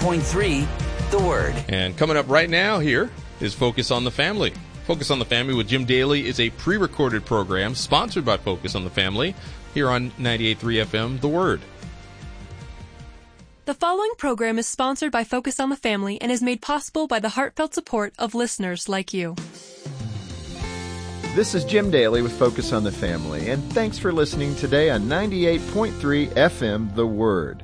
98.3 The Word. And coming up right now here is Focus on the Family. Focus on the Family with Jim Daly is a pre-recorded program sponsored by Focus on the Family here on 98.3 FM The Word. The following program is sponsored by Focus on the Family and is made possible by the heartfelt support of listeners like you. This is Jim Daly with Focus on the Family, and thanks for listening today on 98.3 FM The Word.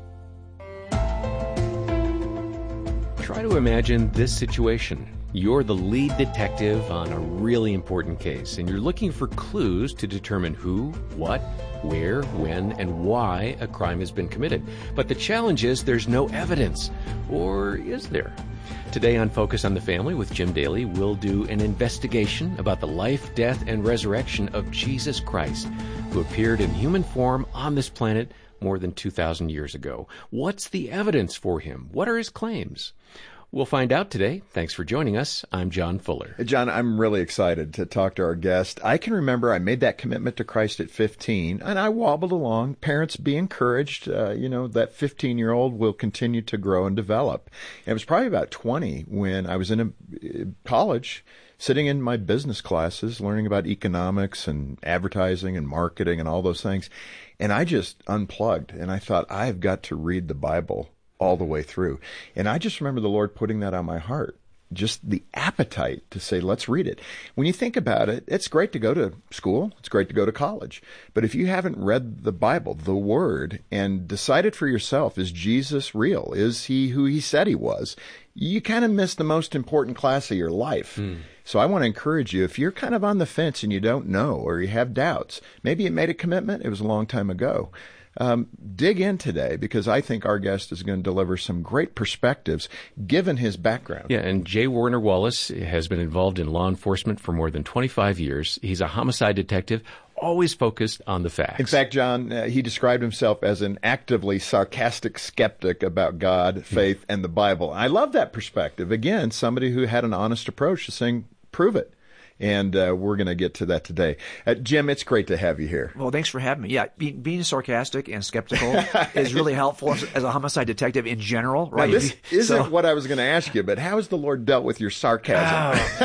Try to imagine this situation. You're the lead detective on a really important case, and you're looking for clues to determine who, what, where, when, and why a crime has been committed. But the challenge is there's no evidence. Or is there? Today on Focus on the Family with Jim Daly, we'll do an investigation about the life, death, and resurrection of Jesus Christ, who appeared in human form on this planet more than 2,000 years ago. What's the evidence for him? What are his claims? We'll find out today. Thanks for joining us. I'm John Fuller. John, I'm really excited to talk to our guest. I can remember I made that commitment to Christ at 15, and I wobbled along. Parents, be encouraged. That 15-year-old will continue to grow and develop. And it was probably about 20 when I was in a college, sitting in my business classes, learning about economics and advertising and marketing and all those things. And I just unplugged, and I thought, I've got to read the Bible all the way through. And I just remember the Lord putting that on my heart, just the appetite to say, let's read it. When you think about it, it's great to go to school. It's great to go to college. But if you haven't read the Bible, the Word, and decided for yourself, is Jesus real? Is he who he said he was? You kind of miss the most important class of your life. So I want to encourage you, if you're kind of on the fence and you don't know or you have doubts, maybe you made a commitment, it was a long time ago. Dig in today, because I think our guest is going to deliver some great perspectives given his background. Yeah, and J. Warner Wallace has been involved in law enforcement for more than 25 years. He's a homicide detective, always focused on the facts. In fact, John, he described himself as an actively sarcastic skeptic about God, faith, and the Bible. I love that perspective. Again, somebody who had an honest approach to saying, prove it. And we're going to get to that today. Jim, it's great to have you here. Well, thanks for having me. Yeah, being sarcastic and skeptical is really helpful as a homicide detective in general, right? Now, this isn't what I was going to ask you, but how has the Lord dealt with your sarcasm?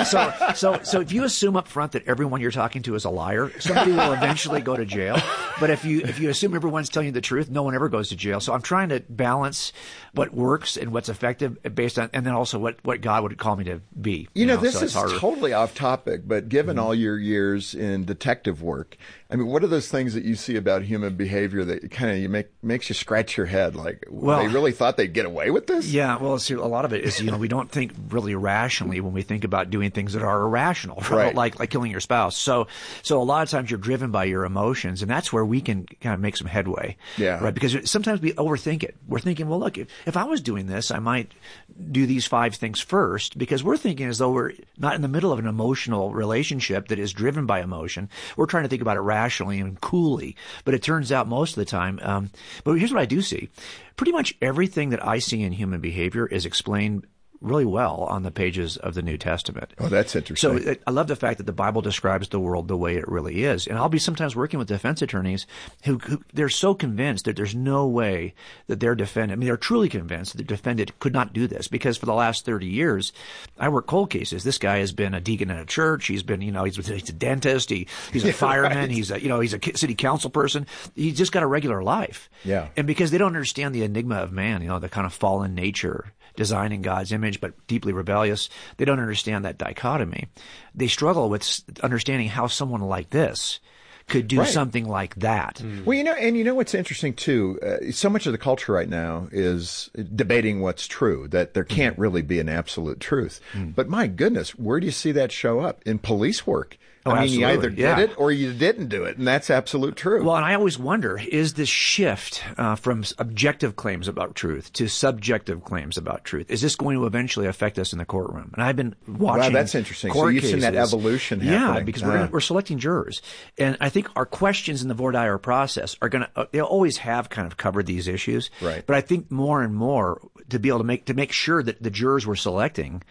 So if you assume up front that everyone you're talking to is a liar, somebody will eventually go to jail. But if you assume everyone's telling you the truth, no one ever goes to jail. So I'm trying to balance what works and what's effective based on, and then also what God would call me to be. This is totally off topic, but given all your years in detective work, I mean, what are those things that you see about human behavior that kind of makes you scratch your head? Like, they really thought they'd get away with this? Yeah, well, see, a lot of it is, we don't think really rationally when we think about doing things that are irrational, right? Like killing your spouse. So a lot of times you're driven by your emotions, and that's where we can kind of make some headway. Yeah. Right? Because sometimes we overthink it. We're thinking, well, look, if I was doing this, I might do these 5 things first, because we're thinking as though we're not in the middle of an emotional relationship that is driven by emotion. We're trying to think about it rationally and coolly, but it turns out most of the time. But here's what I do see. Pretty much everything that I see in human behavior is explained really well on the pages of the New Testament. Oh, that's interesting. So I love the fact that the Bible describes the world the way it really is. And I'll be sometimes working with defense attorneys who they're so convinced that there's no way that their defendant, they're truly convinced that the defendant could not do this, because for the last 30 years, I work cold cases. This guy has been a deacon in a church. He's been, he's a dentist. He's a fireman. Right. He's a city council person. He's just got a regular life. Yeah. And because they don't understand the enigma of man, the kind of fallen nature, designed in God's image, but deeply rebellious. They don't understand that dichotomy. They struggle with understanding how someone like this could do something like that. Well, what's interesting too, so much of the culture right now is debating what's true, that there can't really be an absolute truth. But my goodness, where do you see that show up? In police work. You either did it or you didn't do it, and that's absolute truth. Well, and I always wonder, is this shift from objective claims about truth to subjective claims about truth, is this going to eventually affect us in the courtroom? And I've been watching. Wow, that's interesting. So you've seen that evolution happening. Yeah, because we're selecting jurors. And I think our questions in the voir dire process are going to, they always have kind of covered these issues. Right. But I think more and more to be able to make sure that the jurors we're selecting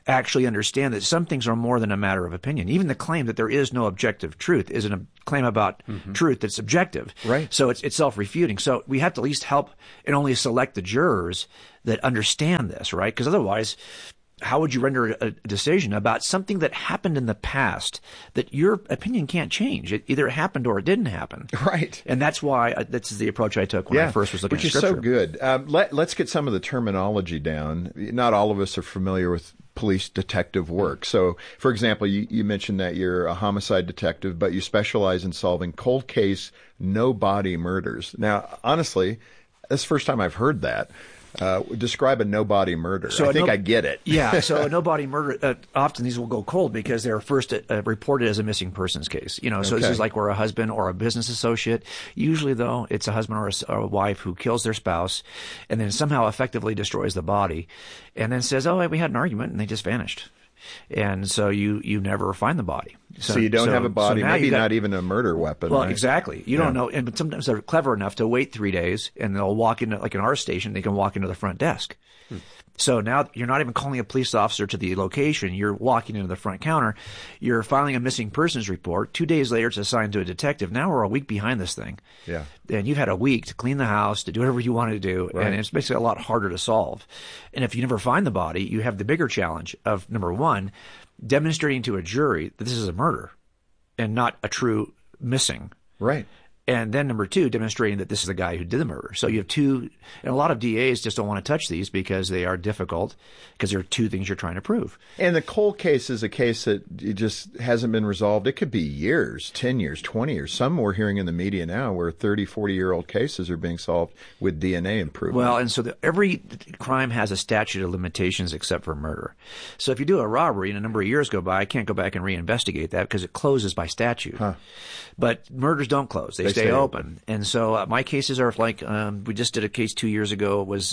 actually understand that some things are more than a matter of opinion. Even the claim that there is no objective truth is a claim about truth that's subjective. Right. So it's self-refuting. So we have to at least help and only select the jurors that understand this, right? Because otherwise, how would you render a decision about something that happened in the past that your opinion can't change? It either happened or it didn't happen. Right. And that's why this is the approach I took when I first was looking at Scripture. Which is so good. Let's get some of the terminology down. Not all of us are familiar with police detective work. So, for example, you mentioned that you're a homicide detective, but you specialize in solving cold case, no-body murders. Now, honestly, that's the first time I've heard that. Describe a no-body murder. So I get it. Yeah, so a no-body murder, often these will go cold because they're first reported as a missing persons case. So this is like where a husband or a business associate, usually though, it's a husband or a wife who kills their spouse and then somehow effectively destroys the body and then says, oh, we had an argument, and they just vanished. And so you never find the body. So you don't have a body, maybe not even a murder weapon. Well, right? Exactly. You don't know. But sometimes they're clever enough to wait 3 days, and they'll walk into, like in our station, they can walk into the front desk. So now you're not even calling a police officer to the location. You're walking into the front counter. You're filing a missing persons report. 2 days later, it's assigned to a detective. Now we're a week behind this thing. Yeah. And you've had a week to clean the house, to do whatever you want to do. Right. And it's basically a lot harder to solve. And if you never find the body, you have the bigger challenge of, number one, demonstrating to a jury that this is a murder and not a true missing. Right. And then number two, demonstrating that this is the guy who did the murder. So you have two, and a lot of DAs just don't want to touch these because they are difficult, because there are two things you're trying to prove. And the cold case is a case that it just hasn't been resolved. It could be years, 10 years, 20 years. Some we're hearing in the media now where 30, 40-year-old cases are being solved with DNA improvement. Well, and so every crime has a statute of limitations except for murder. So if you do a robbery and a number of years go by, I can't go back and reinvestigate that because it closes by statute. Huh. But murders don't close. They stay open. And so my cases are like, we just did a case 2 years ago. It was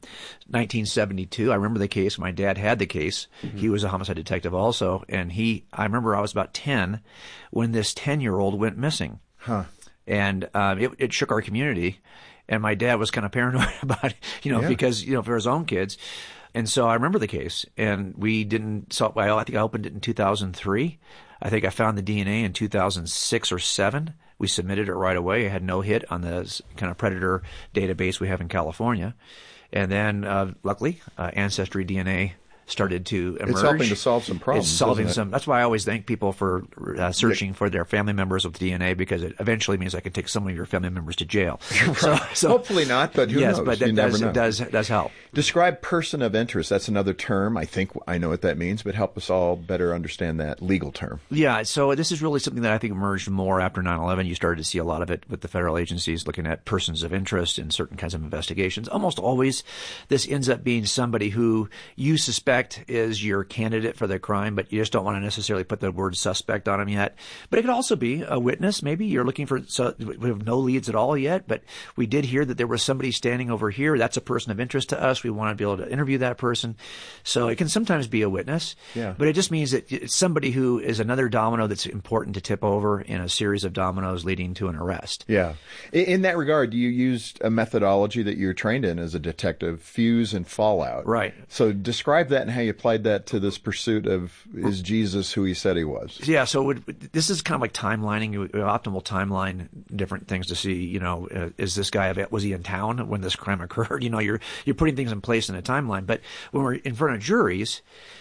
1972. I remember the case. My dad had the case. Mm-hmm. He was a homicide detective also. And I remember I was about 10 when this 10-year-old went missing. Huh. And it shook our community. And my dad was kind of paranoid about it, because, for his own kids. And so I remember the case. And we didn't solve. I think I opened it in 2003. I think I found the DNA in 2006 or 7. We submitted it right away. It had no hit on the kind of predator database we have in California. And then, luckily, Ancestry DNA started to emerge. It's helping to solve some problems. It's solving some. That's why I always thank people for searching for their family members with DNA, because it eventually means I can take some of your family members to jail. So hopefully not, but who knows? Yes, but it does help. Describe person of interest. That's another term. I think I know what that means, but help us all better understand that legal term. Yeah, so this is really something that I think emerged more after 9/11. You started to see a lot of it with the federal agencies looking at persons of interest in certain kinds of investigations. Almost always this ends up being somebody who you suspect is your candidate for the crime, but you just don't want to necessarily put the word suspect on him yet. But it could also be a witness. Maybe you're looking for, so we have no leads at all yet, but we did hear that there was somebody standing over here. That's a person of interest to us. We want to be able to interview that person. So it can sometimes be a witness, but it just means that it's somebody who is another domino that's important to tip over in a series of dominoes leading to an arrest. Yeah. In that regard, you used a methodology that you're trained in as a detective, fuse and fallout. Right. So describe that and how you applied that to this pursuit of, is Jesus who he said he was? Yeah, so this is kind of like timelining, optimal timeline, different things to see, is this guy, was he in town when this crime occurred? You're putting things in place in a timeline. But when we're in front of juries,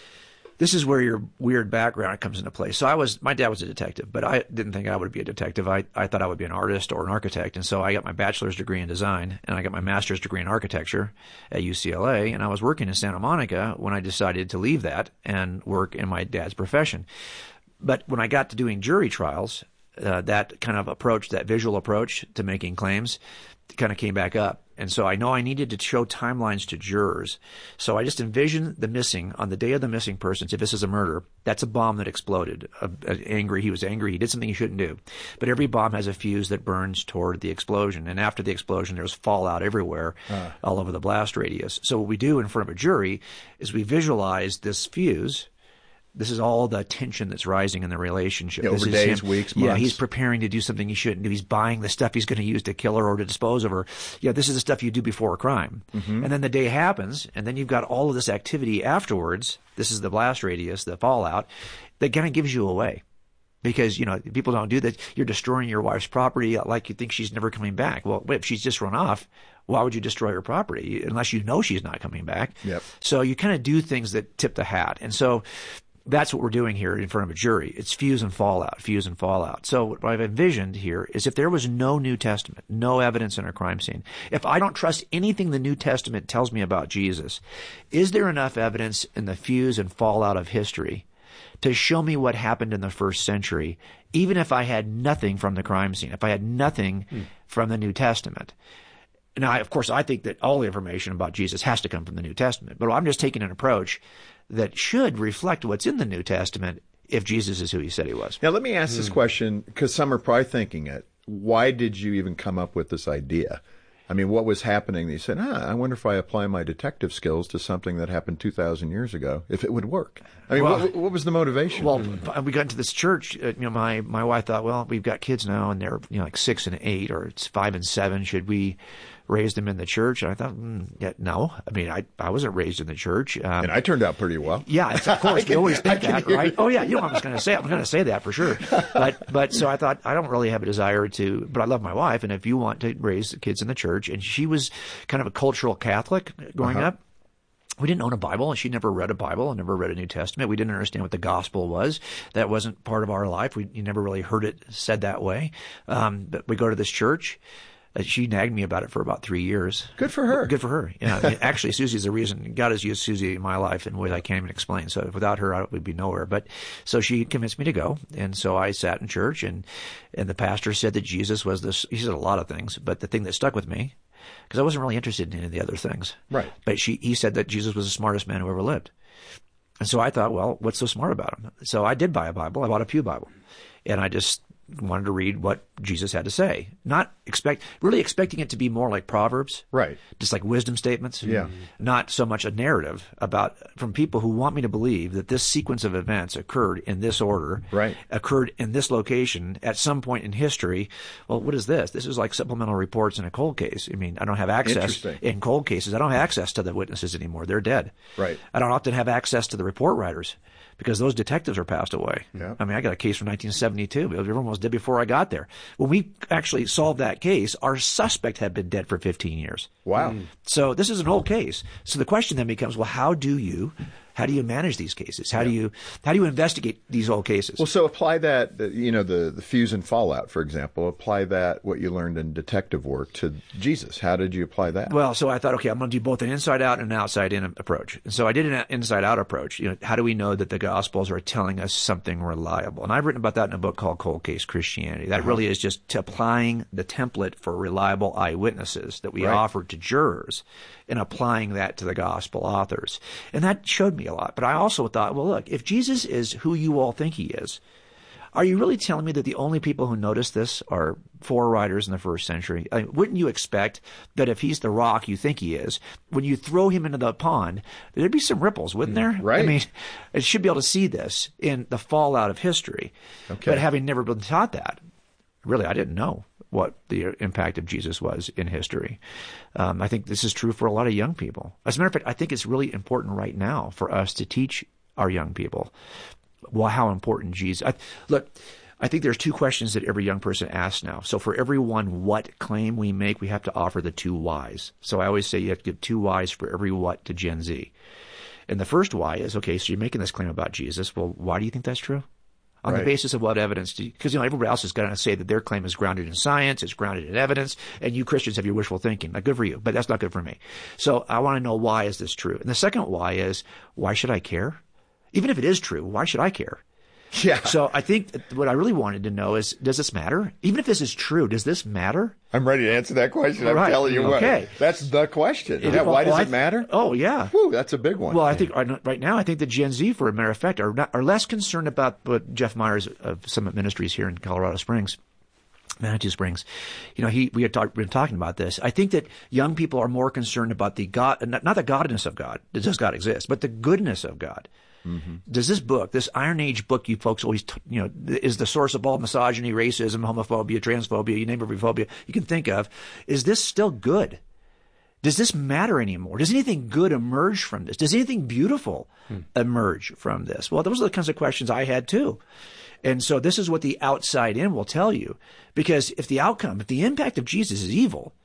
this is where your weird background comes into play. So my dad was a detective, but I didn't think I would be a detective. I thought I would be an artist or an architect. And so I got my bachelor's degree in design and I got my master's degree in architecture at UCLA. And I was working in Santa Monica when I decided to leave that and work in my dad's profession. But when I got to doing jury trials, that kind of approach, that visual approach to making claims, kind of came back up. And so I know I needed to show timelines to jurors. So I just envisioned the missing on the day of the missing persons. If this is a murder, that's a bomb that exploded. He was angry. He did something he shouldn't do. But every bomb has a fuse that burns toward the explosion. And after the explosion, there's fallout everywhere, all over the blast radius. So what we do in front of a jury is we visualize this fuse This is all the tension that's rising in the relationship. Yeah, This over is days, him. weeks, Yeah, months. he's preparing to do something he shouldn't do. He's buying the stuff he's going to use to kill her or to dispose of her. Yeah, this is the stuff you do before a crime. And then the day happens, and then you've got all of this activity afterwards. This is the blast radius, the fallout, that kind of gives you away. Because, people don't do that. You're destroying your wife's property like you think she's never coming back. Well, if she's just run off, why would you destroy her property unless you know she's not coming back? Yep. So you kind of do things that tip the hat. And so that's what we're doing here in front of a jury. It's fuse and fallout, fuse and fallout. So what I've envisioned here is if there was no New Testament, no evidence in a crime scene, if I don't trust anything the New Testament tells me about Jesus, is there enough evidence in the fuse and fallout of history to show me what happened in the first century, even if I had nothing from the crime scene, if I had nothing from the New Testament? Now, of course, I think that all the information about Jesus has to come from the New Testament, but I'm just taking an approach that should reflect what's in the New Testament if Jesus is who he said he was. Now, let me ask this question, because some are probably thinking it. Why did you even come up with this idea? I mean, what was happening? You said, I wonder if I apply my detective skills to something that happened 2,000 years ago, if it would work. I mean, what was the motivation? Well, we got into this church. My wife thought, well, we've got kids now, and they're like 6 and 8, or it's 5 and 7. Should we raise them in the church? And I thought, no. I mean, I wasn't raised in the church. And I turned out pretty well. Yeah, of course. We always think that, right? Oh, yeah. I was going to say. I'm going to say that for sure. But so I thought, I don't really have a desire to, but I love my wife. And if you want to raise the kids in the church, and she was kind of a cultural Catholic growing up. We didn't own a Bible, and she never read a Bible and never read a New Testament. We didn't understand what the gospel was. That wasn't part of our life. You never really heard it said that way. But we go to this church. She nagged me about it for about 3 years. Good for her. Good for her. Yeah. I mean, actually, Susie's the reason. God has used Susie in my life in ways I can't even explain. So without her, I would be nowhere. But so she convinced me to go. And so I sat in church, and the pastor said that Jesus was this. He said a lot of things, but the thing that stuck with me, because I wasn't really interested in any of the other things. Right. But he said that Jesus was the smartest man who ever lived. And so I thought, well, what's so smart about him? So I did buy a Bible. I bought a Pew Bible. And I just wanted to read what Jesus had to say. Really expecting it to be more like Proverbs. Right. Just like wisdom statements. Yeah. Not so much a narrative from people who want me to believe that this sequence of events occurred in this order. Right. Occurred in this location at some point in history. Well, what is this? This is like supplemental reports in a cold case. I mean, I don't have access in cold cases. I don't have access to the witnesses anymore. They're dead. Right. I don't often have access to the report writers, because those detectives are passed away. Yeah. I mean, I got a case from 1972. Everyone was dead before I got there. When we actually solved that case, our suspect had been dead for 15 years. Wow. So this is an old case. So the question then becomes, well, how do you manage these cases? How do you investigate these old cases? Well, so apply that, the fuse and fallout, for example. Apply that, what you learned in detective work, to Jesus. How did you apply that? Well, so I thought, okay, I'm going to do both an inside-out and an outside-in approach. And so I did an inside-out approach. How do we know that the Gospels are telling us something reliable? And I've written about that in a book called Cold Case Christianity. That really is just applying the template for reliable eyewitnesses that we offered to jurors and applying that to the Gospel authors. And that showed me a lot. But I also thought, well, look, if Jesus is who you all think he is, are you really telling me that the only people who noticed this are 4 writers in the first century? I mean, wouldn't you expect that if he's the rock you think he is, when you throw him into the pond, there'd be some ripples, wouldn't there? Right. I mean, it should be able to see this in the fallout of history. Okay. But having never been taught that, really, I didn't know what the impact of Jesus was in history. I think this is true for a lot of young people. As a matter of fact, I think it's really important right now for us to teach our young people how important Jesus. I think there's 2 questions that every young person asks now. So for every one what claim we make, we have to offer the 2 whys. So I always say you have to give 2 whys for every what to Gen Z. And the first why is, okay, so you're making this claim about Jesus. Well, why do you think that's true? On the basis of what evidence? Because everybody else is going to say that their claim is grounded in science, it's grounded in evidence, and you Christians have your wishful thinking. Like, good for you, but that's not good for me. So I want to know, why is this true? And the second why is, why should I care? Even if it is true, why should I care? Yeah. So I think what I really wanted to know is, does this matter? Even if this is true, does this matter? I'm ready to answer that question. I'm Right. telling you Okay. what. That's the question. Why does it matter? Oh, yeah. Whew, that's a big one. Well, I think right now, I think the Gen Z, for a matter of fact, are less concerned about what Jeff Myers of Summit Ministries here in Colorado Springs, Manitou Springs, we had been talking about this. I think that young people are more concerned about the God, not the godness of God. Does God exist? But the goodness of God. Does this book, this Iron Age book you folks always, is the source of all misogyny, racism, homophobia, transphobia, you name every phobia you can think of, is this still good? Does this matter anymore? Does anything good emerge from this? Does anything beautiful emerge from this? Well, those are the kinds of questions I had too. And so this is what the outside in will tell you. Because if the impact of Jesus is evil,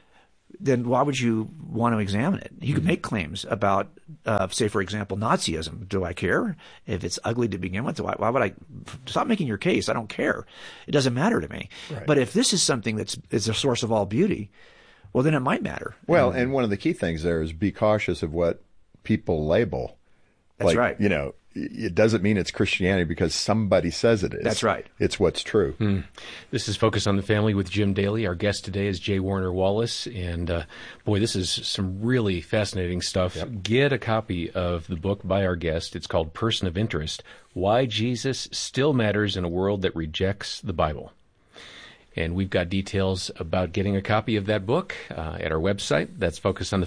then why would you want to examine it? You could make claims about, say, for example, Nazism. Do I care? If it's ugly to begin with, why would I stop making your case? I don't care. It doesn't matter to me. Right. But if this is something is a source of all beauty, well, then it might matter. Well, and one of the key things there is be cautious of what people label. That's right. It doesn't mean it's Christianity because somebody says it is. That's right. It's what's true. This is Focus on the Family with Jim Daly. Our guest today is J. Warner Wallace. And boy, this is some really fascinating stuff. Yep. Get a copy of the book by our guest. It's called Person of Interest, Why Jesus Still Matters in a World That Rejects the Bible. And we've got details about getting a copy of that book at our website. That's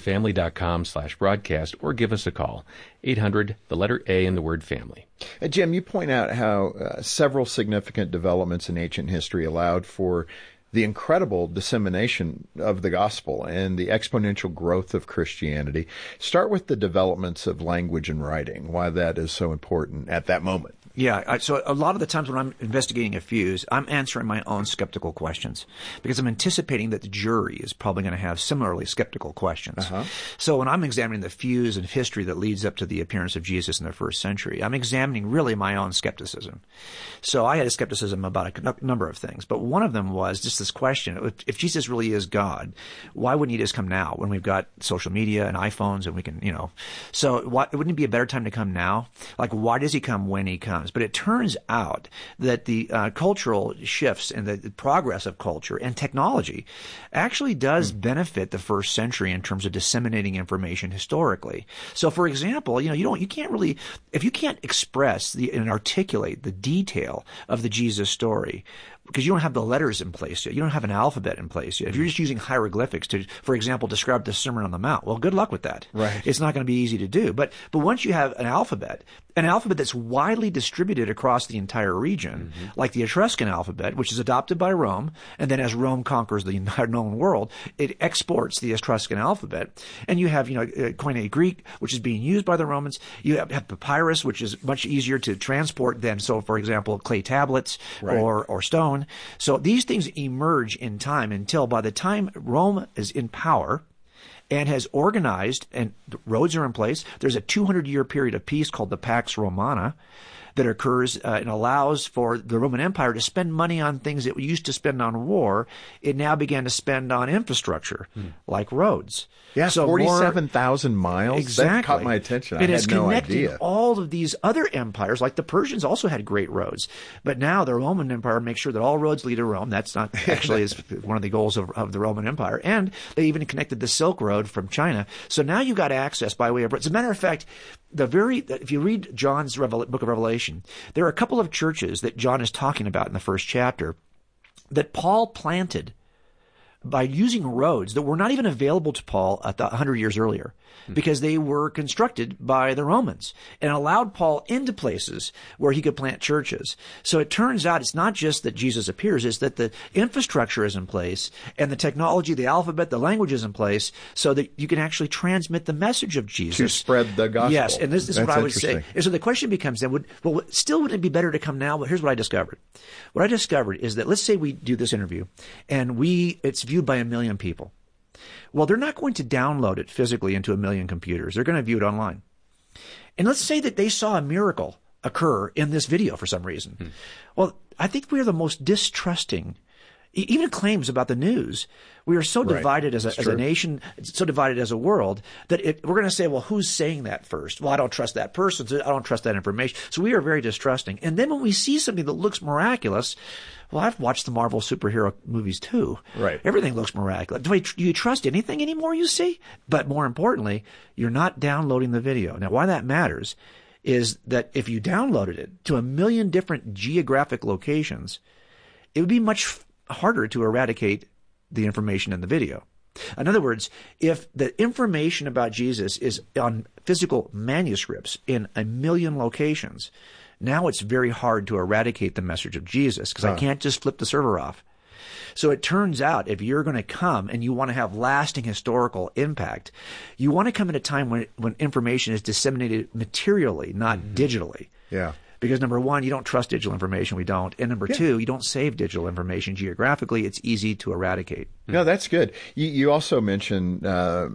focusonthefamily.com/broadcast, or give us a call, 800, the letter A and the word family. Jim, you point out how several significant developments in ancient history allowed for the incredible dissemination of the gospel and the exponential growth of Christianity. Start with the developments of language and writing, why that is so important at that moment. Yeah, so a lot of the times when I'm investigating a fuse, I'm answering my own skeptical questions because I'm anticipating that the jury is probably going to have similarly skeptical questions. So when I'm examining the fuse and history that leads up to the appearance of Jesus in the first century, I'm examining really my own skepticism. So I had a skepticism about a number of things, but one of them was just this question: if Jesus really is God, why wouldn't he just come now when we've got social media and iPhones and we can, so wouldn't it be a better time to come now? Like, why does he come when he comes? But it turns out that the cultural shifts and the progress of culture and technology actually does benefit the first century in terms of disseminating information historically. So, for example, you can't really, if you can't express and articulate the detail of the Jesus story, because you don't have the letters in place yet. You don't have an alphabet in place yet. If you're just using hieroglyphics to, for example, describe the Sermon on the Mount, well, good luck with that. Right. It's not going to be easy to do. But once you have an alphabet that's widely distributed across the entire region, like the Etruscan alphabet, which is adopted by Rome, and then as Rome conquers the entire known world, it exports the Etruscan alphabet. And you have, Koine Greek, which is being used by the Romans. You have papyrus, which is much easier to transport than, for example, clay tablets or stone. So these things emerge in time until by the time Rome is in power and has organized and the roads are in place, there's a 200-year period of peace called the Pax Romana that occurs and allows for the Roman Empire to spend money on things it used to spend on war. It now began to spend on infrastructure, like roads. Yeah, so 47,000 miles. Exactly. That caught my attention. It has had no connected idea. all of these other empires, like the Persians also had great roads. But now the Roman Empire makes sure that all roads lead to Rome. That's not actually is one of the goals of the Roman Empire. And they even connected the Silk Road from China. So now you got access by way of roads. As a matter of fact, if you read John's book of Revelation, there are a couple of churches that John is talking about in the first chapter that Paul planted by using roads that were not even available to Paul 100 years earlier, because they were constructed by the Romans and allowed Paul into places where he could plant churches. So it turns out it's not just that Jesus appears, it's that the infrastructure is in place and the technology, the alphabet, the language is in place so that you can actually transmit the message of Jesus. To spread the gospel. Yes, and this is what I would say. And so the question becomes then, wouldn't it be better to come now? But here's what I discovered. What I discovered is that let's say we do this interview and it's viewed by 1 million people. Well, they're not going to download it physically into 1 million computers. They're going to view it online. And let's say that they saw a miracle occur in this video for some reason. Well, I think we are the most distrusting, even claims about the news. We are so divided as a nation, so divided as a world, that we're going to say, well, who's saying that first? Well, I don't trust that person, so I don't trust that information. So we are very distrusting. And then when we see something that looks miraculous, well, I've watched the Marvel superhero movies too. Right. Everything looks miraculous. Do you trust anything anymore you see? But more importantly, you're not downloading the video. Now, why that matters is that if you downloaded it to 1 million different geographic locations, it would be much harder to eradicate the information in the video. In other words, if the information about Jesus is on physical manuscripts in 1 million locations, now it's very hard to eradicate the message of Jesus because I can't just flip the server off. So it turns out if you're going to come and you want to have lasting historical impact, you want to come at a time when information is disseminated materially, not digitally. Yeah. Because number one, you don't trust digital information. We don't. And number two, you don't save digital information geographically. It's easy to eradicate. No, that's good. You also mentioned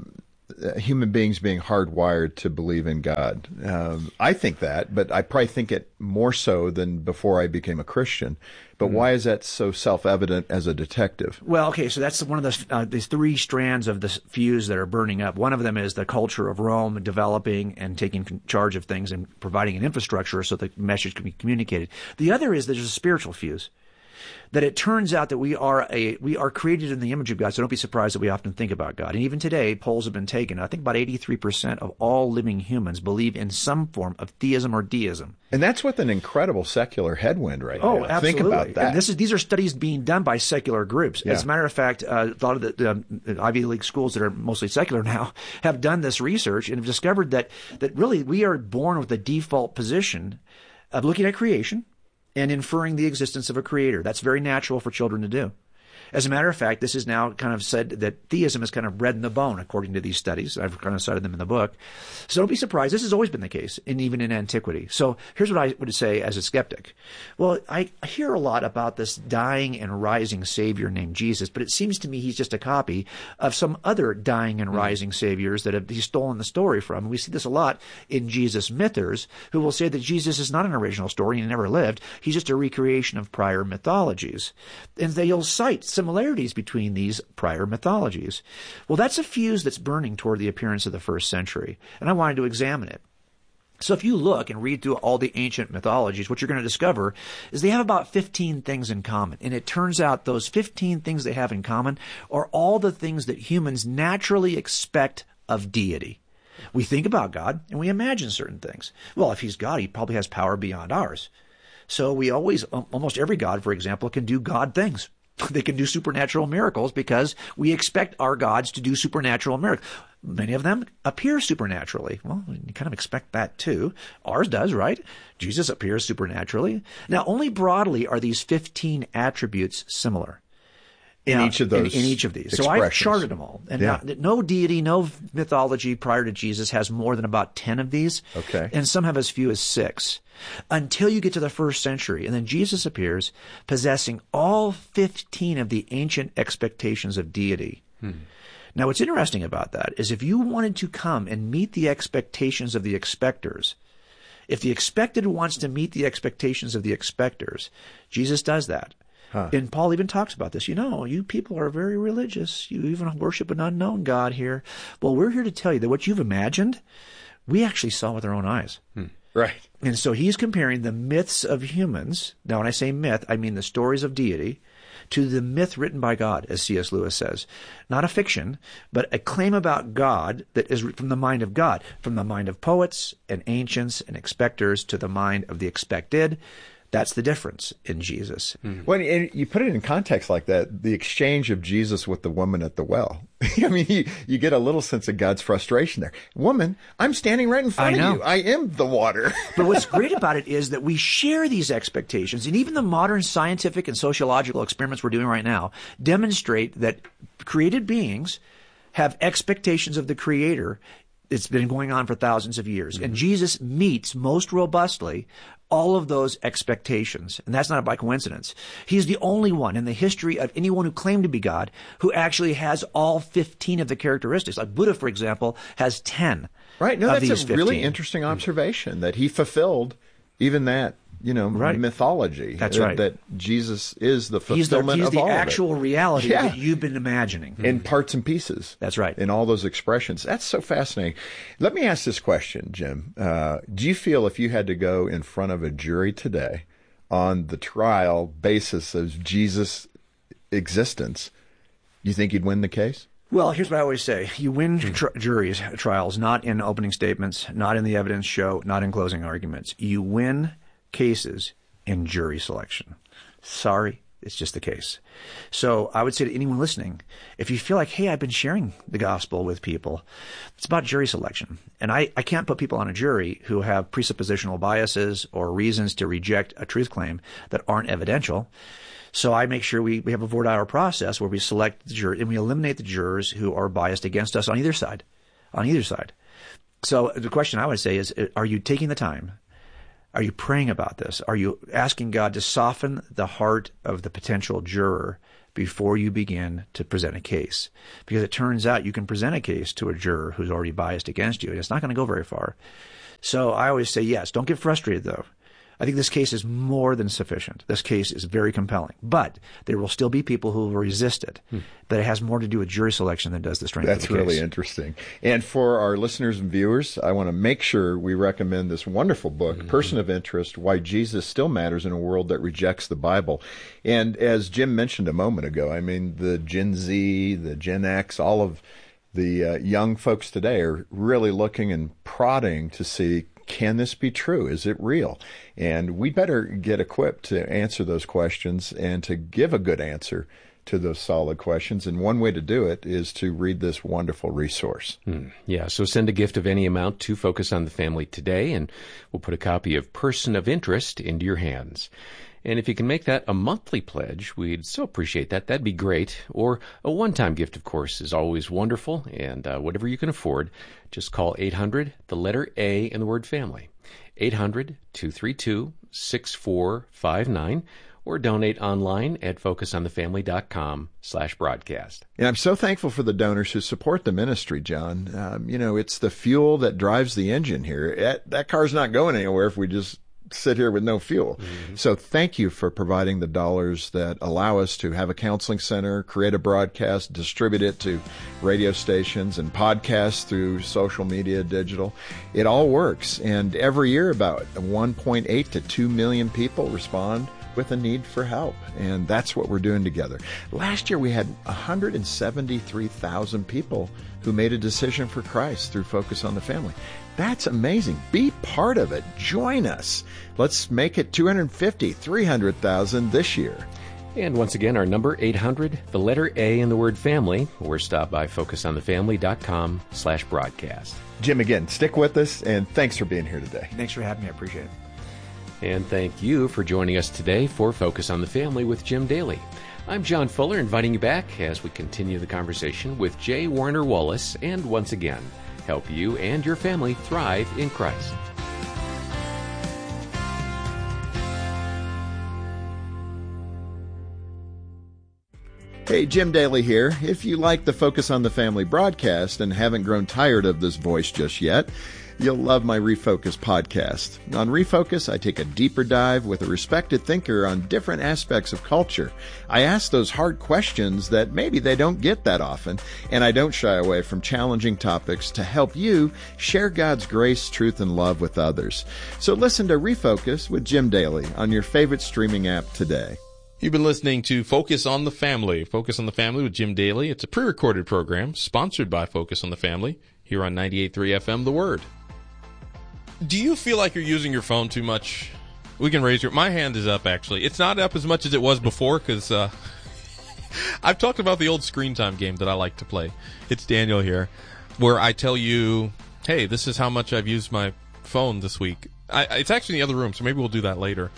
human beings being hardwired to believe in God. I think that, but I probably think it more so than before I became a Christian. But why is that so self-evident as a detective? Well, okay, so that's one of these three strands of the fuse that are burning up. One of them is the culture of Rome developing and taking charge of things and providing an infrastructure so the message can be communicated. The other is there's a spiritual fuse. That it turns out that we are created in the image of God, so don't be surprised that we often think about God. And even today, polls have been taken. I think about 83% of all living humans believe in some form of theism or deism. And that's with an incredible secular headwind right now. Oh, absolutely. Think about that. And these are studies being done by secular groups. Yeah. As a matter of fact, a lot of the Ivy League schools that are mostly secular now have done this research and have discovered that really we are born with the default position of looking at creation and inferring the existence of a creator. That's very natural for children to do. As a matter of fact, this is now kind of said that theism is kind of bred in the bone, according to these studies. I've kind of cited them in the book. So don't be surprised. This has always been the case, and even in antiquity. So here's what I would say as a skeptic. Well, I hear a lot about this dying and rising Savior named Jesus, but it seems to me he's just a copy of some other dying and rising saviors that he's stolen the story from. And we see this a lot in Jesus mythers, who will say that Jesus is not an original story and he never lived. He's just a recreation of prior mythologies. And they'll cite similarities between these prior mythologies. Well, that's a fuse that's burning toward the appearance of the first century, and I wanted to examine it. So if you look and read through all the ancient mythologies, what you're going to discover is they have about 15 things in common. And it turns out those 15 things they have in common are all the things that humans naturally expect of deity. We think about God and we imagine certain things. Well, if he's God, he probably has power beyond ours. So we always, almost every God, for example, can do God things. They can do supernatural miracles because we expect our gods to do supernatural miracles. Many of them appear supernaturally. Well, you kind of expect that too. Ours does, right? Jesus appears supernaturally. Now, only broadly are these 15 attributes similar. In each of those. In each of these. So I've charted them all. And no deity, no mythology prior to Jesus has more than about 10 of these. Okay. And some have as few as 6. Until you get to the first century. And then Jesus appears possessing all 15 of the ancient expectations of deity. Now, what's interesting about that is if you wanted to come and meet the expectations of the expectors, if the expected wants to meet the expectations of the expectors, Jesus does that. And Paul even talks about this. You know, you people are very religious. You even worship an unknown God here. Well, we're here to tell you that what you've imagined, we actually saw with our own eyes. Right. And so he's comparing the myths of humans. Now, when I say myth, I mean the stories of deity, to the myth written by God, as C.S. Lewis says. Not a fiction, but a claim about God that is from the mind of God, from the mind of poets and ancients and expectors to the mind of the expected. That's the difference in Jesus. When you put it in context like that, the exchange of Jesus with the woman at the well. I mean, you get a little sense of God's frustration there. Woman, I'm standing right in front of you. I am the water. But what's great about it is that we share these expectations. And even the modern scientific and sociological experiments we're doing right now demonstrate that created beings have expectations of the Creator. It's been going on for thousands of years. And Jesus meets most robustly all of those expectations. And that's not by coincidence. He's the only one in the history of anyone who claimed to be God who actually has all 15 of the characteristics. Like Buddha, for example, has 10. Right. No, of that's these a 15. really interesting observation that he fulfilled even that, mythology. That's right. That Jesus is the fulfillment he's of all of it. He's the actual reality that you've been imagining. In parts and pieces. That's right. In all those expressions. That's so fascinating. Let me ask this question, Jim. Do you feel if you had to go in front of a jury today on the trial basis of Jesus' existence, you think you'd win the case? Well, here's what I always say. You win juries, trials, not in opening statements, not in the evidence show, not in closing arguments. You win cases in jury selection. Sorry. It's just the case. So I would say to anyone listening, if you feel like, hey, I've been sharing the gospel with people, it's about jury selection. And I can't put people on a jury who have presuppositional biases or reasons to reject a truth claim that aren't evidential. So I make sure we have a voir dire process where we select the jury and we eliminate the jurors who are biased against us on either side. So the question I would say is, are you taking the time? Are you praying about this? Are you asking God to soften the heart of the potential juror before you begin to present a case? Because it turns out you can present a case to a juror who's already biased against you, and it's not going to go very far. So I always say yes. Don't get frustrated, though. I think this case is more than sufficient. This case is very compelling. But there will still be people who will resist it. But it has more to do with jury selection than does the strength of the case. That's really interesting. And for our listeners and viewers, I want to make sure we recommend this wonderful book, Person of Interest, Why Jesus Still Matters in a World That Rejects the Bible. And as Jim mentioned a moment ago, I mean, the Gen Z, the Gen X, all of the young folks today are really looking and prodding to see, can this be true? Is it real? And we better get equipped to answer those questions and to give a good answer to those solid questions. And one way to do it is to read this wonderful resource. Yeah, so send a gift of any amount to Focus on the Family today, and we'll put a copy of Person of Interest into your hands. And if you can make that a monthly pledge, we'd so appreciate that. That'd be great. Or a one-time gift, of course, is always wonderful. And whatever you can afford, just call 800, the letter A, and the word family. 800-232-6459. Or donate online at focusonthefamily.com/broadcast. And I'm so thankful for the donors who support the ministry, John. It's the fuel that drives the engine here. That car's not going anywhere if we just sit here with no fuel. So thank you for providing the dollars that allow us to have a counseling center, create a broadcast, distribute it to radio stations and podcasts through social media, digital. It all works. And every year about 1.8 to 2 million people respond with a need for help. And that's what we're doing together. Last year we had 173,000 people who made a decision for Christ through Focus on the Family. That's amazing. Be part of it. Join us. Let's make it 250, 300,000 this year. And once again, our number, 800, the letter A and the word family, or stop by focusonthefamily.com/broadcast. Jim, again, stick with us, and thanks for being here today. Thanks for having me. I appreciate it. And thank you for joining us today for Focus on the Family with Jim Daly. I'm John Fuller, inviting you back as we continue the conversation with J. Warner Wallace, and once again, help you and your family thrive in Christ. Hey, Jim Daly here. If you like the Focus on the Family broadcast and haven't grown tired of this voice just yet, you'll love my Refocus podcast. On Refocus, I take a deeper dive with a respected thinker on different aspects of culture. I ask those hard questions that maybe they don't get that often, and I don't shy away from challenging topics to help you share God's grace, truth, and love with others. So listen to Refocus with Jim Daly on your favorite streaming app today. You've been listening to Focus on the Family. Focus on the Family with Jim Daly. It's a pre-recorded program sponsored by Focus on the Family here on 98.3 FM, The Word. Do you feel like you're using your phone too much? We can raise my hand is up, actually. It's not up as much as it was before because I've talked about the old screen time game that I like to play. It's Daniel here, where I tell you, hey, this is how much I've used my phone this week. It's actually in the other room, so maybe we'll do that later.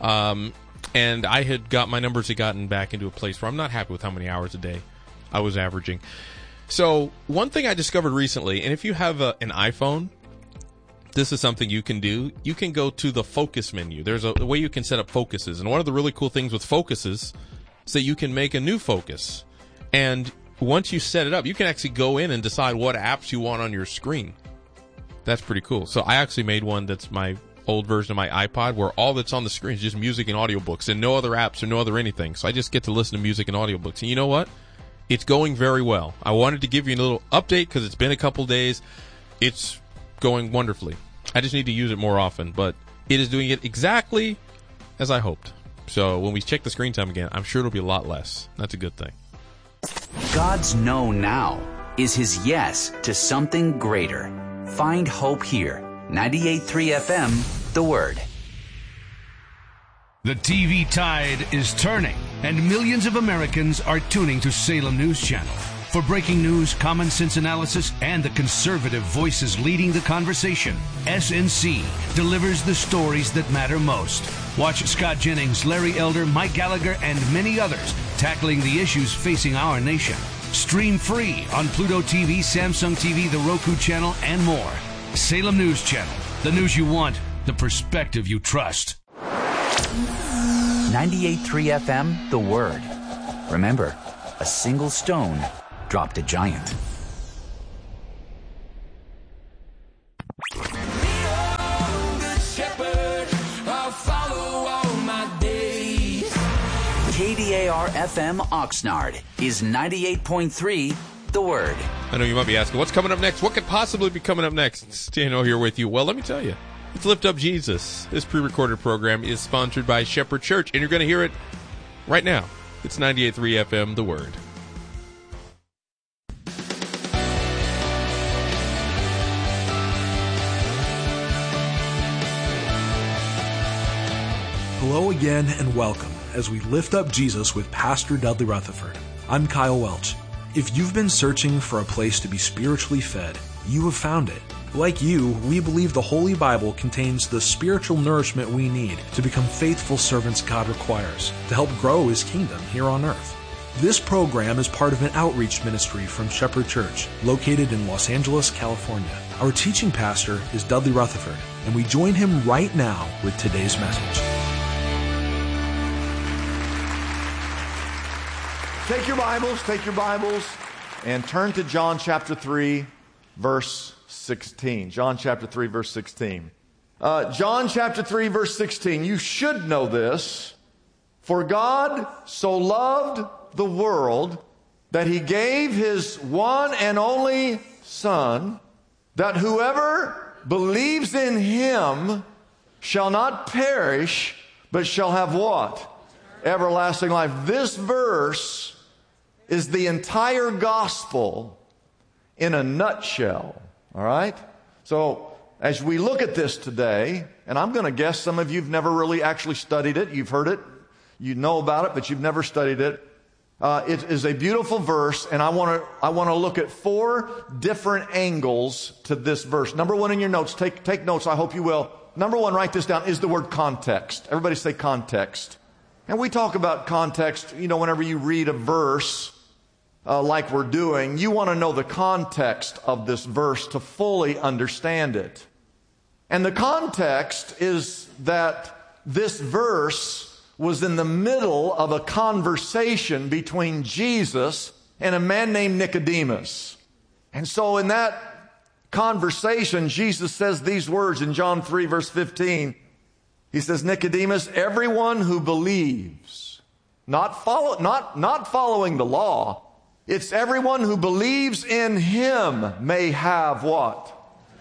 And I had got my numbers had gotten back into a place where I'm not happy with how many hours a day I was averaging. So one thing I discovered recently, and if you have an iPhone, this is something you can do. You can go to the focus menu. There's a way you can set up focuses. And one of the really cool things with focuses is that you can make a new focus. And once you set it up, you can actually go in and decide what apps you want on your screen. That's pretty cool. So I actually made one that's my old version of my iPod where all that's on the screen is just music and audiobooks and no other apps or no other anything. So I just get to listen to music and audiobooks. And you know what? It's going very well. I wanted to give you a little update because it's been a couple days. It's going wonderfully. I just need to use it more often, but it is doing it exactly as I hoped. So when we check the screen time again, I'm sure it'll be a lot less. That's a good thing. God's no now is his yes to something greater. Find hope here. 98.3 FM, The Word. The TV tide is turning. And millions of Americans are tuning to Salem News Channel. For breaking news, common sense analysis, and the conservative voices leading the conversation, SNC delivers the stories that matter most. Watch Scott Jennings, Larry Elder, Mike Gallagher, and many others tackling the issues facing our nation. Stream free on Pluto TV, Samsung TV, the Roku channel, and more. Salem News Channel. The news you want, the perspective you trust. 98.3 FM, The Word. Remember, a single stone dropped a giant. KDAR FM Oxnard is 98.3 The Word. I know you might be asking, what's coming up next? What could possibly be coming up next? Stano here with you. Well, let me tell you. Let's Lift Up Jesus. This pre-recorded program is sponsored by Shepherd Church, and you're going to hear it right now. It's 98.3 FM, The Word. Hello again and welcome as we lift up Jesus with Pastor Dudley Rutherford. I'm Kyle Welch. If you've been searching for a place to be spiritually fed, you have found it. Like you, we believe the Holy Bible contains the spiritual nourishment we need to become faithful servants God requires to help grow His kingdom here on earth. This program is part of an outreach ministry from Shepherd Church, located in Los Angeles, California. Our teaching pastor is Dudley Rutherford, and we join him right now with today's message. Take your Bibles, and turn to John chapter 3, verse 16. John chapter 3, verse 16. John chapter 3, verse 16. You should know this. For God so loved the world that He gave His one and only Son, that whoever believes in Him shall not perish, but shall have what? Everlasting life. This verse is the entire gospel in a nutshell. All right? So, as we look at this today, and I'm going to guess some of you have never really actually studied it. You've heard it. You know about it, but you've never studied it. It is a beautiful verse, and I want to look at 4 different angles to this verse. Number 1 in your notes. Take notes. I hope you will. Number 1, write this down, is the word context. Everybody say context. And we talk about context, whenever you read a verse, like we're doing, you want to know the context of this verse to fully understand it. And the context is that this verse was in the middle of a conversation between Jesus and a man named Nicodemus. And so in that conversation, Jesus says these words in John 3, verse 15. He says, Nicodemus, everyone who believes, not following the law, it's everyone who believes in Him may have what?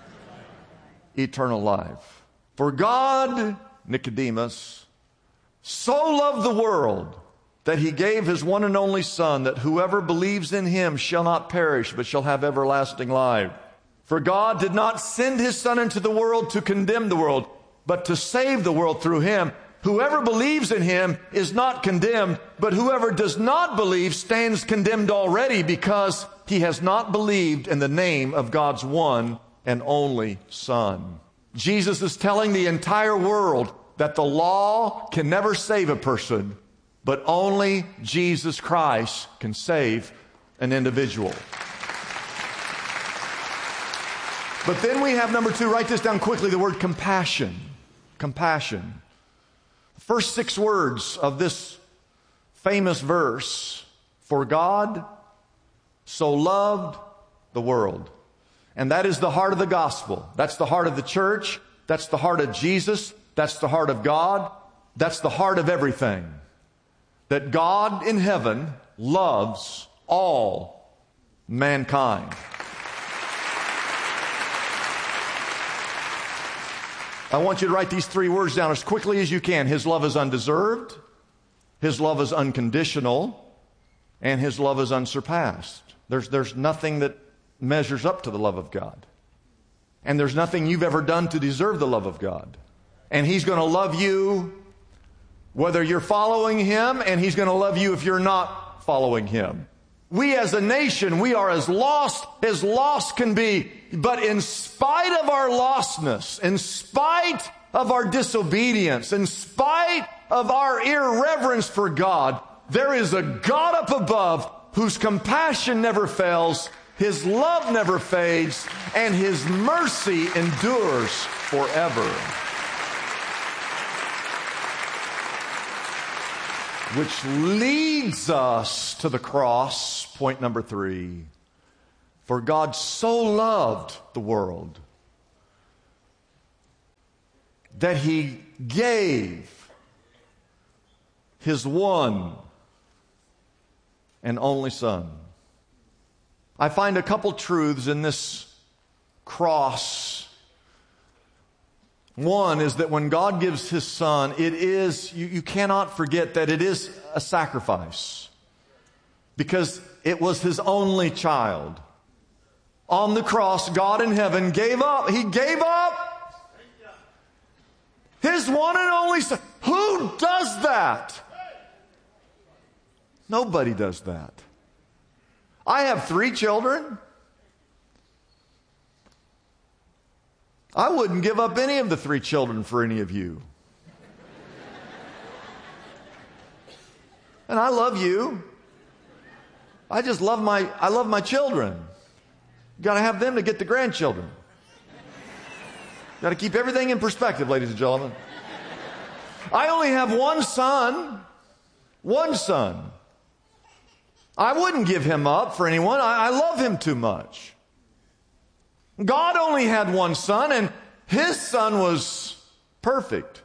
Eternal life. For God, Nicodemus, so loved the world that He gave His one and only Son, that whoever believes in Him shall not perish, but shall have everlasting life. For God did not send His Son into the world to condemn the world, but to save the world through Him. Whoever believes in Him is not condemned, but whoever does not believe stands condemned already, because he has not believed in the name of God's one and only Son. Jesus is telling the entire world that the law can never save a person, but only Jesus Christ can save an individual. But then we have number 2, write this down quickly, the word compassion. Compassion. The first 6 words of this famous verse, for God so loved the world. And that is the heart of the gospel. That's the heart of the church. That's the heart of Jesus. That's the heart of God. That's the heart of everything. That God in heaven loves all mankind. I want you to write these 3 words down as quickly as you can. His love is undeserved, His love is unconditional, and His love is unsurpassed. There's nothing that measures up to the love of God. And there's nothing you've ever done to deserve the love of God. And He's going to love you Whether you're following Him, and He's going to love you if you're not following Him. We as a nation, we are as lost can be. But in spite of our lostness, in spite of our disobedience, in spite of our irreverence for God, there is a God up above whose compassion never fails, His love never fades, and His mercy endures forever. Which leads us to the cross, point number 3. For God so loved the world that He gave His one and only Son. I find a couple truths in this cross. One is that when God gives His Son, it is, you cannot forget that it is a sacrifice. Because it was His only child. On the cross, God in heaven gave up. He gave up His one and only Son. Who does that? Nobody does that. I have 3 children. I wouldn't give up any of the 3 children for any of you. And I love you. I love my children. You got to have them to get the grandchildren. Got to keep everything in perspective, ladies and gentlemen. I only have one son. One son. I wouldn't give him up for anyone. I love him too much. God only had one son, and His Son was perfect.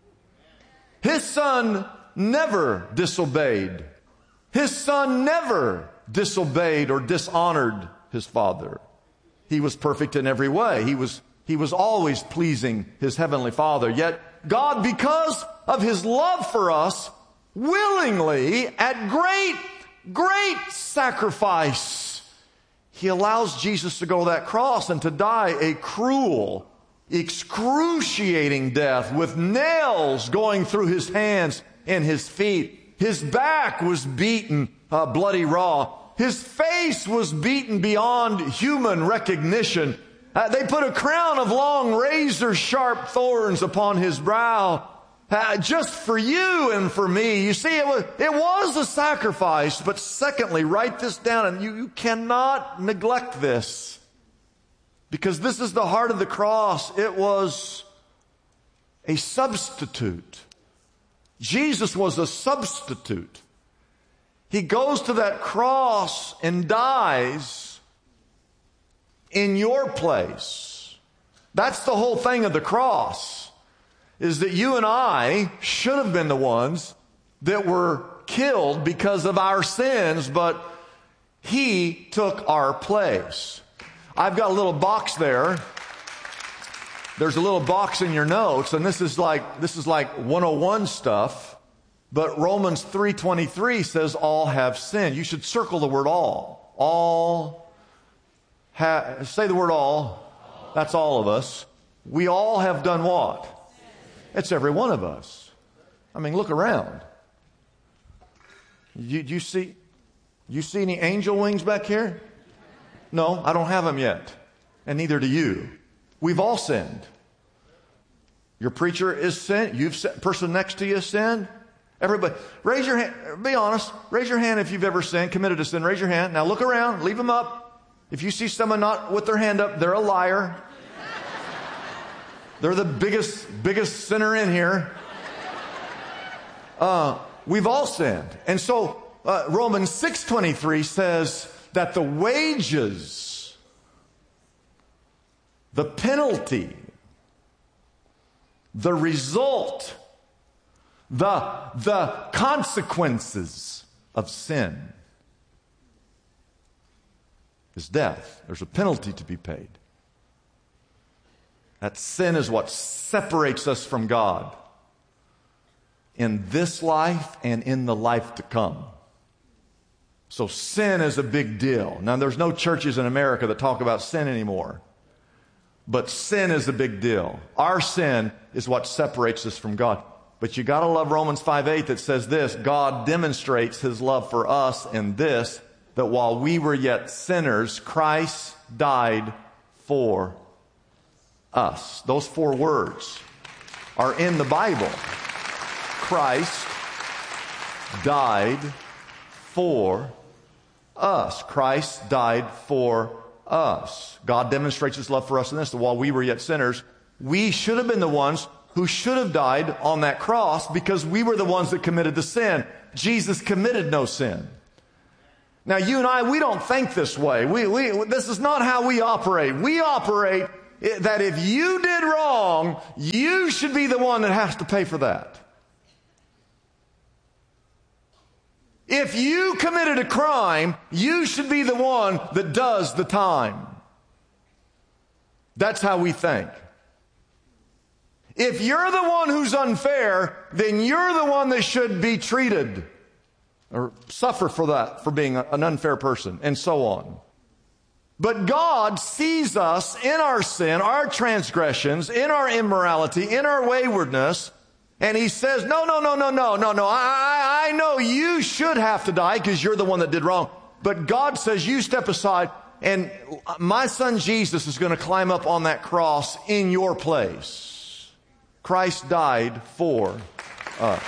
His Son never disobeyed. His Son never disobeyed or dishonored His Father. He was perfect in every way. He was always pleasing His Heavenly Father. Yet God, because of His love for us, willingly, at great sacrifice, He allows Jesus to go to that cross and to die a cruel, excruciating death with nails going through His hands and His feet. His back was beaten bloody raw. His face was beaten beyond human recognition. They put a crown of long razor-sharp thorns upon His brow. Just for you and for me. You see, it was a sacrifice. But secondly, write this down, and you cannot neglect this. Because this is the heart of the cross. It was a substitute. Jesus was a substitute. He goes to that cross and dies in your place. That's the whole thing of the cross. Is that you and I should have been the ones that were killed because of our sins, but He took our place. I've got a little box there. There's a little box in your notes, and this is like 101 stuff. But Romans 3:23 says all have sinned. You should circle the word all. Say the word all. That's all of us. We all have done what? It's every one of us. I mean, look around. You see any angel wings back here? No, I don't have them yet. And neither do you. We've all sinned. Your preacher is sinned. Person next to you is sinned. Everybody, raise your hand. Be honest. Raise your hand if you've ever sinned, committed a sin. Raise your hand. Now look around. Leave them up. If you see someone not with their hand up, they're a liar. They're the biggest sinner in here. We've all sinned. And so Romans 6:23 says that the wages, the penalty, the result, the consequences of sin is death. There's a penalty to be paid. That sin is what separates us from God in this life and in the life to come. So sin is a big deal. Now, there's no churches in America that talk about sin anymore. But sin is a big deal. Our sin is what separates us from God. But you got to love Romans 5:8 that says this: God demonstrates His love for us in this, that while we were yet sinners, Christ died for us. Those 4 words are in the Bible. Christ died for us. Christ died for us. God demonstrates His love for us in this, that while we were yet sinners, we should have been the ones who should have died on that cross because we were the ones that committed the sin. Jesus committed no sin. Now, you and I, we don't think this way. This is not how we operate. We operate that if you did wrong, you should be the one that has to pay for that. If you committed a crime, you should be the one that does the time. That's how we think. If you're the one who's unfair, then you're the one that should be treated or suffer for that, for being an unfair person, and so on. But God sees us in our sin, our transgressions, in our immorality, in our waywardness, and He says, no. I know you should have to die because you're the one that did wrong. But God says, you step aside, and my son Jesus is going to climb up on that cross in your place. Christ died for us.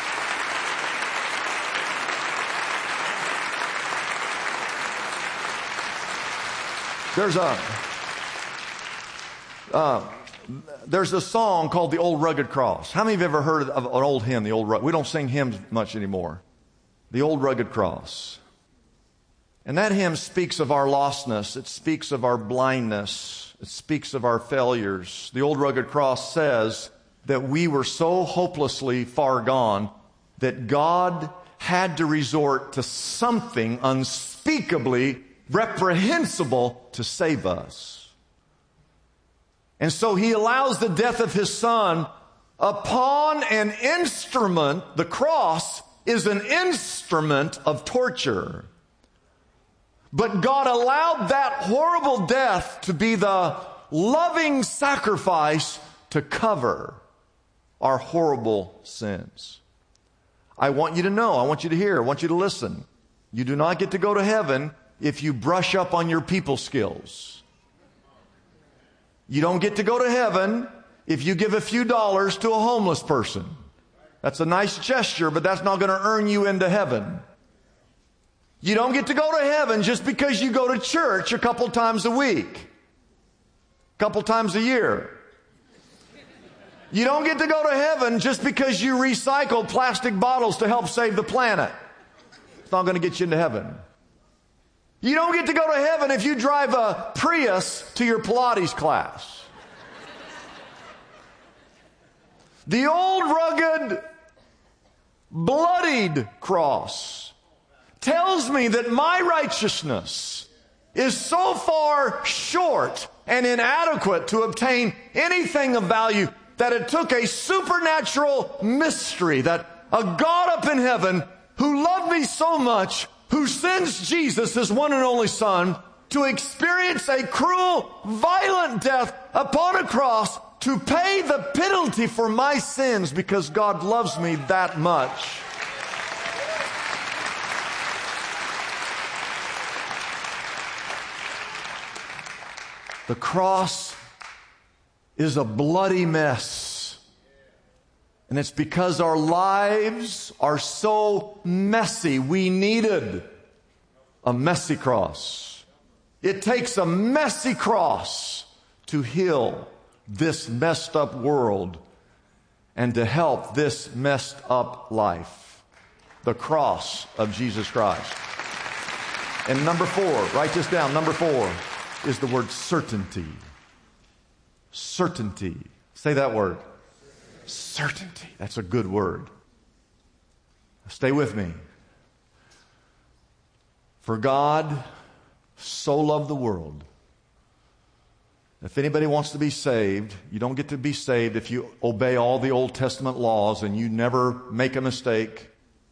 There's a song called The Old Rugged Cross. How many of you have ever heard of an old hymn, The Old Rugged? We don't sing hymns much anymore. The Old Rugged Cross. And that hymn speaks of our lostness. It speaks of our blindness. It speaks of our failures. The Old Rugged Cross says that we were so hopelessly far gone that God had to resort to something unspeakably reprehensible to save us. And so He allows the death of His Son upon an instrument. The cross is an instrument of torture. But God allowed that horrible death to be the loving sacrifice to cover our horrible sins. I want you to know, I want you to hear, I want you to listen. You do not get to go to heaven if you brush up on your people skills. You don't get to go to heaven if you give a few dollars to a homeless person. That's a nice gesture, but that's not going to earn you into heaven. You don't get to go to heaven just because you go to church a couple times a week, a couple times a year. You don't get to go to heaven just because you recycle plastic bottles to help save the planet. It's not going to get you into heaven. You don't get to go to heaven if you drive a Prius to your Pilates class. The old rugged, bloodied cross tells me that my righteousness is so far short and inadequate to obtain anything of value that it took a supernatural mystery, that a God up in heaven who loved me so much, who sends Jesus, His one and only Son, to experience a cruel, violent death upon a cross to pay the penalty for my sins because God loves me that much. The cross is a bloody mess. And it's because our lives are so messy. We needed a messy cross. It takes a messy cross to heal this messed up world and to help this messed up life. The cross of Jesus Christ. And number 4, write this down. Number 4 is the word certainty. Certainty. Say that word. Certainty. That's a good word. Stay with me. For God so loved the world. If anybody wants to be saved, you don't get to be saved if you obey all the Old Testament laws and you never make a mistake.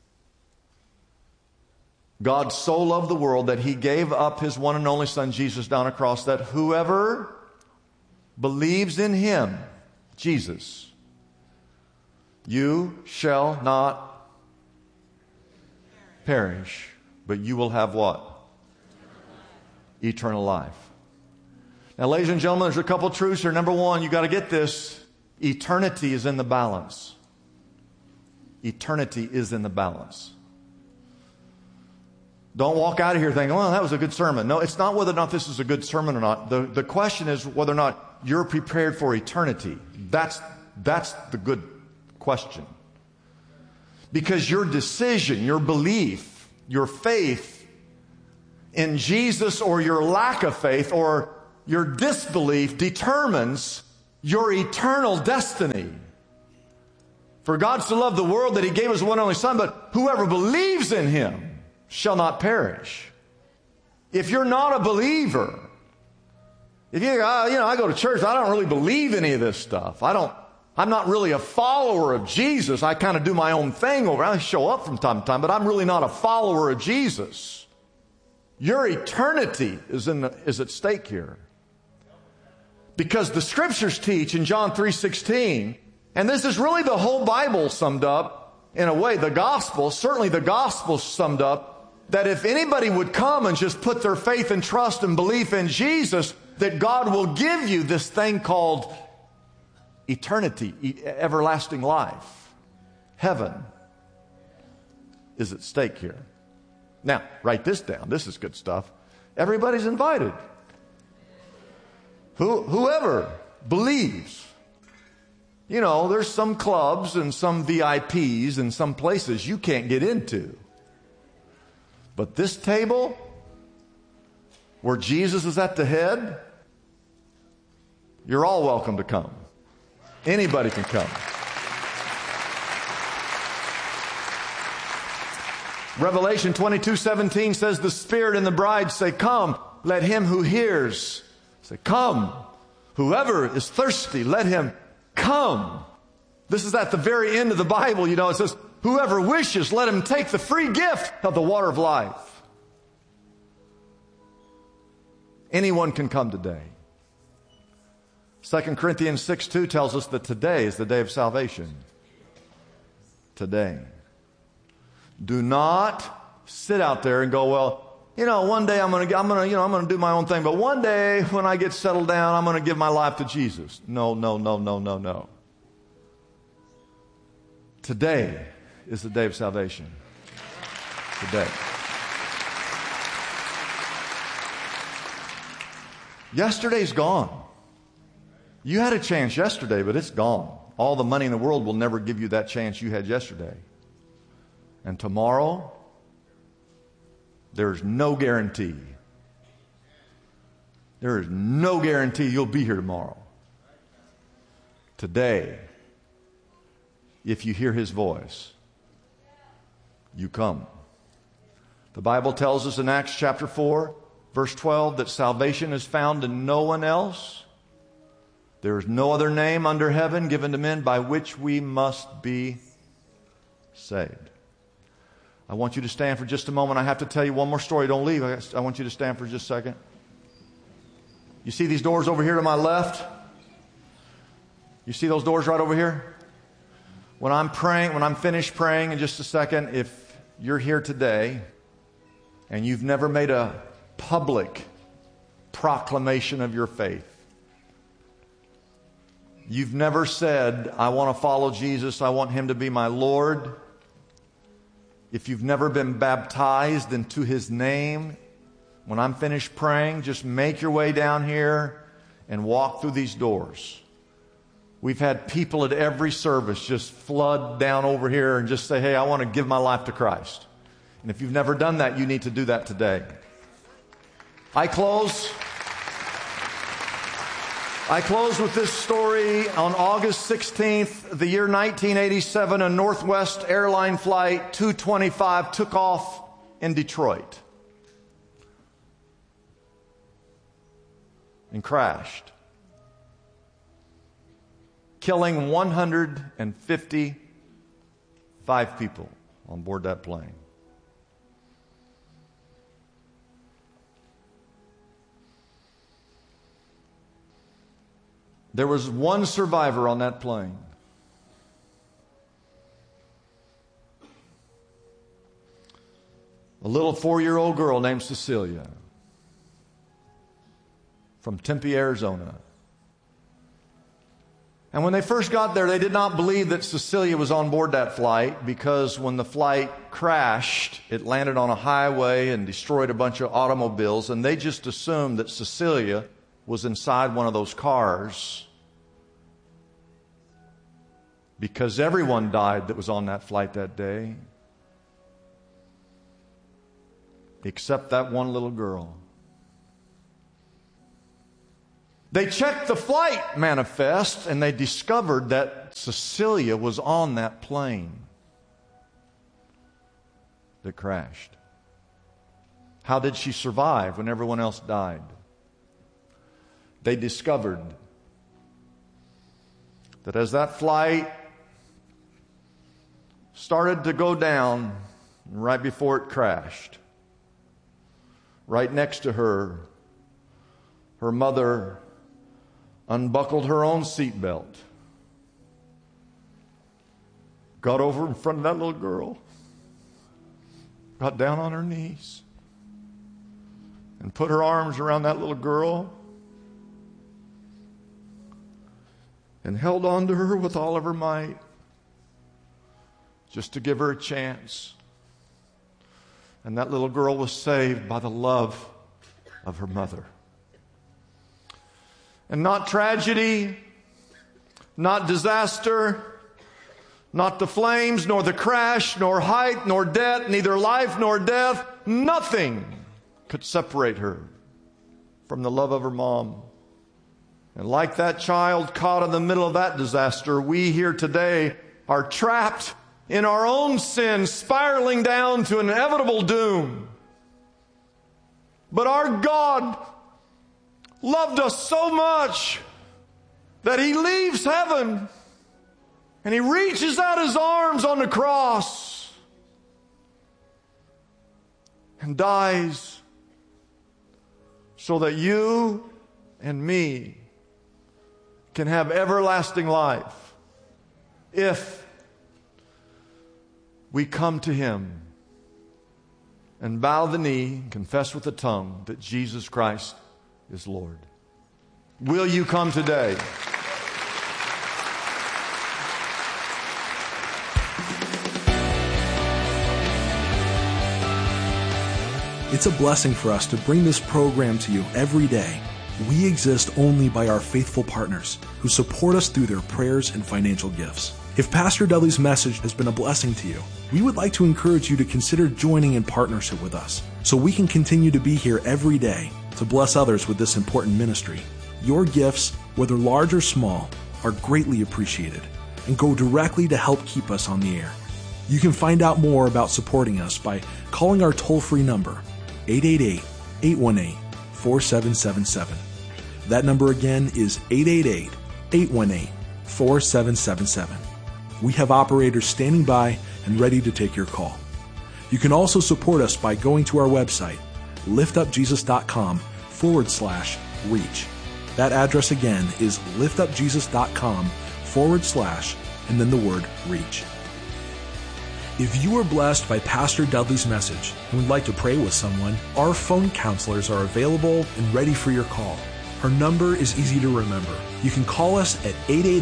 God so loved the world that He gave up His one and only Son, Jesus, down a cross, that whoever believes in Him, Jesus, You shall not perish, but you will have what? Eternal life. Now, ladies and gentlemen, there's a couple truths here. Number one, you got to get this. Eternity is in the balance. Eternity is in the balance. Don't walk out of here thinking, well, that was a good sermon. No, it's not whether or not this is a good sermon or not. The question is whether or not you're prepared for eternity. That's the good question. Because your decision, your belief, your faith in Jesus, or your lack of faith or your disbelief determines your eternal destiny. For God so loved the world that He gave His one and only Son, but whoever believes in Him shall not perish. If you're not a believer, if you I go to church, I don't really believe any of this stuff. I'm not really a follower of Jesus. I kind of do my own thing over. I show up from time to time, but I'm really not a follower of Jesus. Your eternity is at stake here. Because the Scriptures teach in John 3:16, and this is really the whole Bible summed up in a way, the gospel, certainly the gospel summed up, that if anybody would come and just put their faith and trust and belief in Jesus, that God will give you this thing called eternity, everlasting life. Heaven is at stake here. Now, write this down. This is good stuff. Everybody's invited. Whoever believes. You know, there's some clubs and some VIPs and some places you can't get into. But this table, where Jesus is at the head, you're all welcome to come. Anybody can come. Revelation 22:17 says, the Spirit and the bride say, come. Let him who hears say, come. Whoever is thirsty, let him come. This is at the very end of the Bible. You know, it says, whoever wishes, let him take the free gift of the water of life. Anyone can come today. 2 Corinthians 6:2 tells us that today is the day of salvation. Today. Do not sit out there and go, well, you know, one day I'm going to do my own thing, but one day when I get settled down, I'm going to give my life to Jesus. No. Today is the day of salvation. Today. Yesterday's gone. You had a chance yesterday, but it's gone. All the money in the world will never give you that chance you had yesterday. And tomorrow, there's no guarantee. There is no guarantee you'll be here tomorrow. Today, if you hear His voice, you come. The Bible tells us in Acts chapter 4, verse 12, that salvation is found in no one else. There is no other name under heaven given to men by which we must be saved. I want you to stand for just a moment. I have to tell you one more story. Don't leave. I want you to stand for just a second. You see these doors over here to my left? You see those doors right over here? When I'm praying, when I'm finished praying in just a second, if you're here today and you've never made a public proclamation of your faith, you've never said, I want to follow Jesus, I want Him to be my Lord. If you've never been baptized into His name, when I'm finished praying, just make your way down here and walk through these doors. We've had people at every service just flood down over here and just say, hey, I want to give my life to Christ. And if you've never done that, you need to do that today. I close with this story. On August 16th, the year 1987, a Northwest airline flight 225 took off in Detroit and crashed, killing 155 people on board that plane. There was one survivor on that plane. A little 4-year-old girl named Cecilia from Tempe, Arizona. And when they first got there, they did not believe that Cecilia was on board that flight, because when the flight crashed, it landed on a highway and destroyed a bunch of automobiles, and they just assumed that Cecilia was inside one of those cars, because everyone died that was on that flight that day, except that one little girl. They checked the flight manifest, and they discovered that Cecilia was on that plane that crashed. How did she survive when everyone else died? They discovered that as that flight started to go down, right before it crashed, right next to her, her mother unbuckled her own seatbelt, got over in front of that little girl, got down on her knees, and put her arms around that little girl and held on to her with all of her might, just to give her a chance. And that little girl was saved by the love of her mother. And not tragedy, not disaster, not the flames, nor the crash, nor height, nor depth, neither life nor death, nothing could separate her from the love of her mom. And like that child caught in the middle of that disaster, we here today are trapped in our own sin, spiraling down to an inevitable doom. But our God loved us so much that He leaves heaven and He reaches out His arms on the cross and dies so that you and me can have everlasting life if we come to Him and bow the knee and confess with the tongue that Jesus Christ is Lord. Will you come today? It's a blessing for us to bring this program to you every day. We exist only by our faithful partners who support us through their prayers and financial gifts. If Pastor Dudley's message has been a blessing to you, we would like to encourage you to consider joining in partnership with us so we can continue to be here every day to bless others with this important ministry. Your gifts, whether large or small, are greatly appreciated and go directly to help keep us on the air. You can find out more about supporting us by calling our toll-free number, 888-818-4777. That number again is 888-818-4777. We have operators standing by and ready to take your call. You can also support us by going to our website, liftupjesus.com/reach. That address again is liftupjesus.com/ and then the word reach. If you were blessed by Pastor Dudley's message and would like to pray with someone, our phone counselors are available and ready for your call. Her number is easy to remember. You can call us at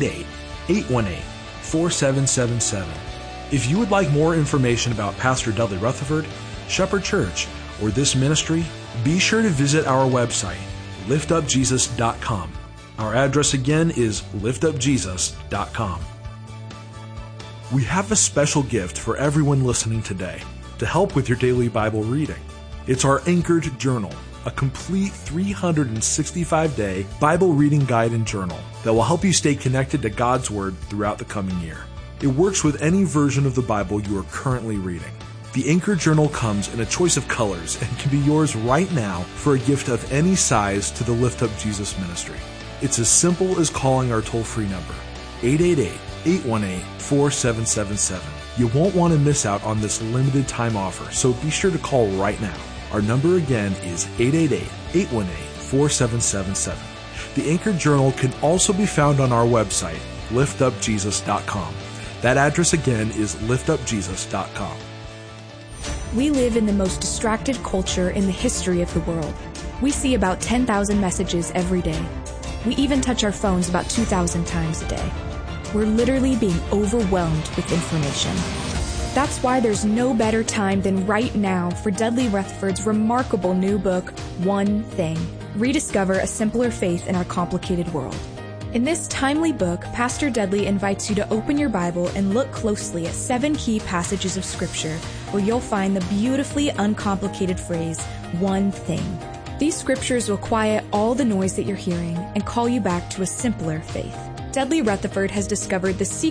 888-818-4777. If you would like more information about Pastor Dudley Rutherford, Shepherd Church, or this ministry, be sure to visit our website, liftupjesus.com. Our address again is liftupjesus.com. We have a special gift for everyone listening today to help with your daily Bible reading. It's our Anchored Journal, a complete 365-day Bible reading guide and journal that will help you stay connected to God's Word throughout the coming year. It works with any version of the Bible you are currently reading. The Anchored Journal comes in a choice of colors and can be yours right now for a gift of any size to the Lift Up Jesus ministry. It's as simple as calling our toll-free number, 888-818-4777. You won't want to miss out on this limited time offer, so be sure to call right now. Our number again is 888-818-4777. The Anchored Journal can also be found on our website, liftupjesus.com. That address again is liftupjesus.com. We live in the most distracted culture in the history of the world. We see about 10,000 messages every day. We even touch our phones about 2,000 times a day. We're literally being overwhelmed with information. That's why there's no better time than right now for Dudley Rutherford's remarkable new book, One Thing. Rediscover a simpler faith in our complicated world. In this timely book, Pastor Dudley invites you to open your Bible and look closely at 7 key passages of Scripture where you'll find the beautifully uncomplicated phrase, one thing. These scriptures will quiet all the noise that you're hearing and call you back to a simpler faith. Dudley Rutherford has discovered the secret